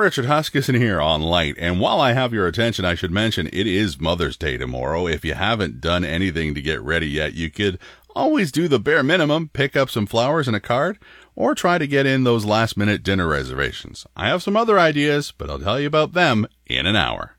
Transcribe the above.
Richard Huskisson here on Light, and while I have your attention, I should mention it is Mother's Day tomorrow. If you haven't done anything to get ready yet, you could always do the bare minimum, pick up some flowers and a card, or try to get in those last-minute dinner reservations. I have some other ideas, but I'll tell you about them in an hour.